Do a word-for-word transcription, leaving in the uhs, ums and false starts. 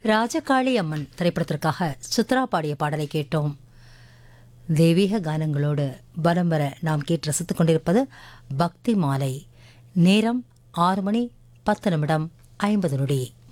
ராஜகாளி அம்மன் திரைப்படத்திற்காக சித்ரா பாடிய பாடலை கேட்டோம். தெய்வீக கானங்களோடு பலம் வர நாம் கேட்டு ரசித்துக் கொண்டிருப்பது பக்தி மாலை. நேரம் ஆறு மணி பத்து நிமிடம் ஐம்பது நொடி.